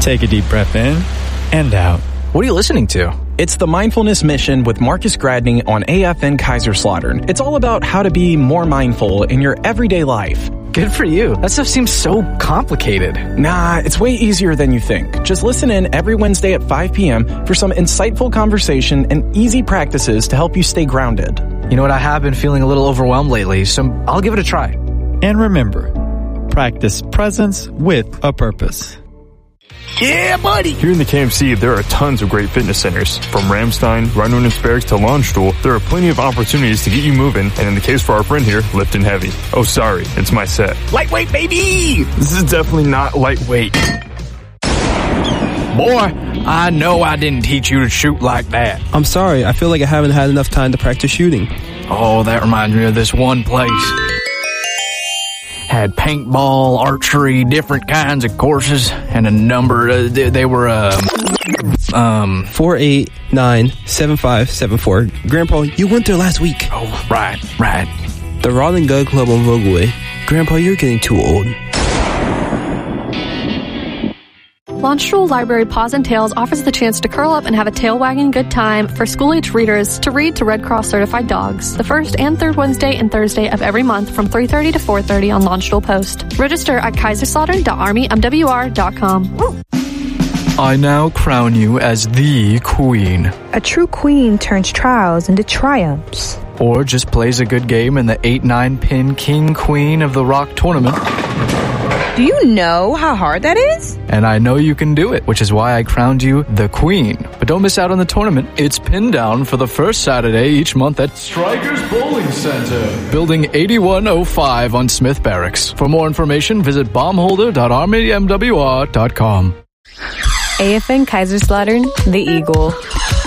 Take a deep breath in and out. What are you listening to? It's the Mindfulness Mission with Marcus Gradney on AFN Kaiserslautern. It's all about how to be more mindful in your everyday life. Good for you. That stuff seems so complicated. Nah, it's way easier than you think. Just listen in every Wednesday at 5 p.m. for some insightful conversation and easy practices to help you stay grounded. You know what? I have been feeling a little overwhelmed lately, so I'll give it a try. And remember, practice presence with a purpose. Yeah, buddy! Here in the KMC, there are tons of great fitness centers. From Ramstein, Rheinland Barracks to Launchstool, there are plenty of opportunities to get you moving, and in the case for our friend here, lifting heavy. Oh, sorry, it's my set. Lightweight, baby! This is definitely not lightweight. Boy, I know I didn't teach you to shoot like that. I'm sorry, I feel like I haven't had enough time to practice shooting. Oh, that reminds me of this one place. Had paintball, archery, different kinds of courses, and a number. They were 4897574. Grandpa, you went there last week. Oh, right. The Rod and Gun Club on Vogelway. Grandpa, you're getting too old. Launchstool Library Paws and Tails offers the chance to curl up and have a tail-wagging good time for school-age readers to read to Red Cross certified dogs the first and third Wednesday and Thursday of every month from 3:30 to 4:30 on Launchstool Post. Register at kaiserslautern.armymwr.com. I now crown you as the queen. A true queen turns trials into triumphs. Or just plays a good game in the 8-9 pin king queen of the rock tournament. Do you know how hard that is? And I know you can do it, which is why I crowned you the queen. But don't miss out on the tournament. It's pinned down for the first Saturday each month at Strikers Bowling Center, Building 8105 on Smith Barracks. For more information, visit bombholder.armymwr.com. AFN Kaiserslautern, the Eagle.